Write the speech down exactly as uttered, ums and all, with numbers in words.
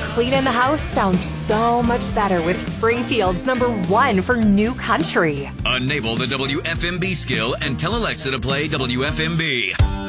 cleaning the house sounds so much better with Springfield's number one for new country. Enable the W F M B skill and tell Alexa to play W F M B.